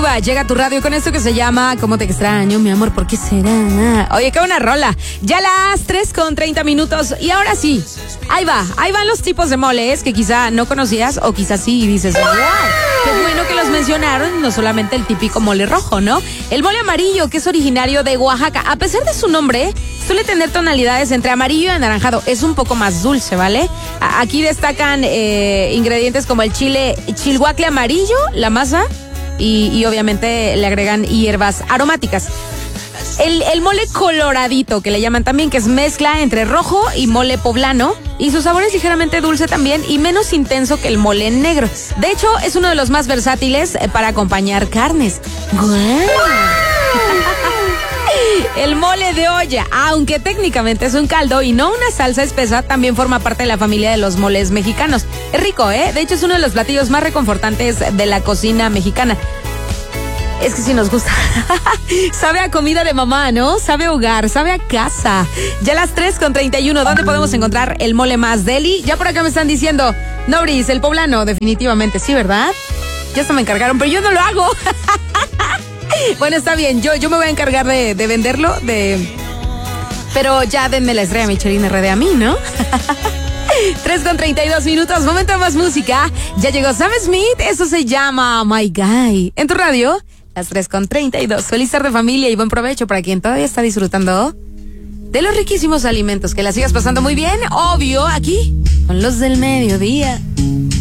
Cuba llega a tu radio con esto que se llama ¿Cómo te extraño, mi amor? ¿Por qué será? Oye, qué buena rola. Ya las 3:30 y ahora sí, ahí van los tipos de moles que quizá no conocías o quizá sí y dices, wow, qué bueno que los mencionaron, no solamente el típico mole rojo, ¿no? El mole amarillo, que es originario de Oaxaca, a pesar de su nombre, suele tener tonalidades entre amarillo y anaranjado, es un poco más dulce, ¿vale? Aquí destacan ingredientes como el chilhuacle amarillo, la masa, y obviamente le agregan hierbas aromáticas. El mole coloradito, que le llaman también, que es mezcla entre rojo y mole poblano, y su sabor es ligeramente dulce también y menos intenso que el mole negro. De hecho, es uno de los más versátiles para acompañar carnes. ¡Guau! El mole de olla, aunque técnicamente es un caldo y no una salsa espesa, también forma parte de la familia de los moles mexicanos. Es rico, ¿eh? De hecho, es uno de los platillos más reconfortantes de la cocina mexicana. Es que sí nos gusta. Sabe a comida de mamá, ¿no? Sabe a hogar, sabe a casa. Ya las 3:31, ¿dónde podemos encontrar el mole más deli? Ya por acá me están diciendo, Nobris, el poblano, definitivamente, sí, ¿verdad? Ya se me encargaron, pero yo no lo hago. Bueno, está bien, yo me voy a encargar de venderlo, pero ya denme la estrella Michelin RD a mí, ¿no? 3:32, momento de más música. Ya llegó Sam Smith, eso se llama My Guy. En tu radio, las 3:32. Feliz tarde, familia, y buen provecho para quien todavía está disfrutando de los riquísimos alimentos. Que la sigas pasando muy bien, obvio, aquí, con los del mediodía.